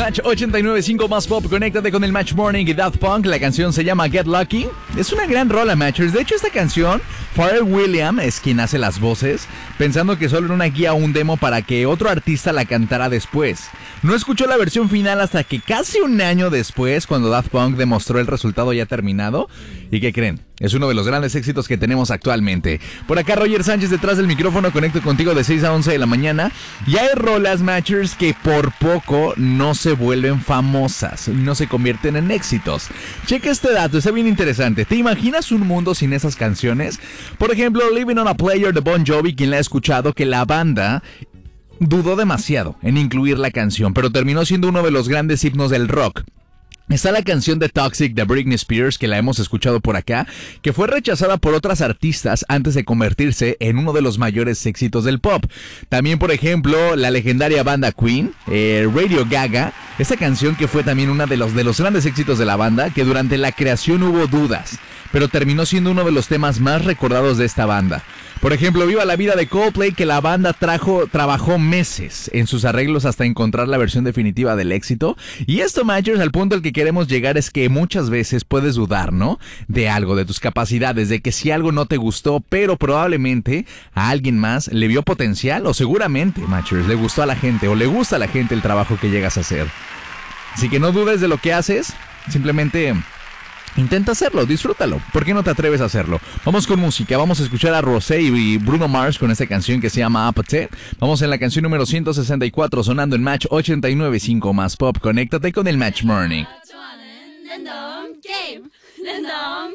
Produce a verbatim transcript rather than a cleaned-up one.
Match ochenta y nueve punto cinco más pop, conéctate con el Match Morning y Daft Punk. La canción se llama Get Lucky. Es una gran rola, Matchers. De hecho, esta canción, Pharrell Williams es quien hace las voces, pensando que solo era una guía o un demo para que otro artista la cantara después. No escuchó la versión final hasta que casi un año después, cuando Daft Punk demostró el resultado ya terminado. ¿Y qué creen? Es uno de los grandes éxitos que tenemos actualmente. Por acá Roger Sánchez detrás del micrófono, conecto contigo de seis a once de la mañana. Y hay rolas, Matchers, que por poco no se vuelven famosas, no se convierten en éxitos. Checa este dato, está bien interesante. ¿Te imaginas un mundo sin esas canciones? Por ejemplo, Living on a Player de Bon Jovi, quien la ha escuchado, que la banda dudó demasiado en incluir la canción, pero terminó siendo uno de los grandes himnos del rock. Está la canción de Toxic de Britney Spears, que la hemos escuchado por acá, que fue rechazada por otras artistas antes de convertirse en uno de los mayores éxitos del pop. También, por ejemplo, la legendaria banda Queen, eh, Radio Gaga, esta canción que fue también uno de los, de los grandes éxitos de la banda, que durante la creación hubo dudas, pero terminó siendo uno de los temas más recordados de esta banda. Por ejemplo, Viva la Vida de Coldplay, que la banda trajo, trabajó meses en sus arreglos hasta encontrar la versión definitiva del éxito. Y esto, Matchers, al punto al que queremos llegar es que muchas veces puedes dudar, ¿no? De algo, de tus capacidades, de que si algo no te gustó, pero probablemente a alguien más le vio potencial, o seguramente, Matchers, le gustó a la gente, o le gusta a la gente el trabajo que llegas a hacer. Así que no dudes de lo que haces, simplemente intenta hacerlo, disfrútalo. ¿Por qué no te atreves a hacerlo? Vamos con música, vamos a escuchar a Rosé y Bruno Mars con esta canción que se llama Appetite. Vamos en la canción número ciento sesenta y cuatro, sonando en Match ochenta y nueve punto cinco más pop. Conéctate con el Match Morning.